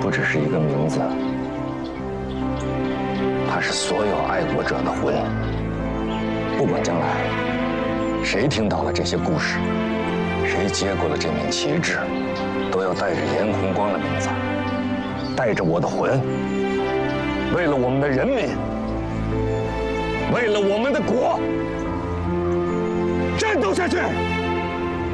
不只是一个名字，它是所有爱国者的魂。不管将来谁听到了这些故事，谁接过了这面旗帜，都要带着严红光的名字，带着我的魂，为了我们的人民，为了我们的国，战斗下去！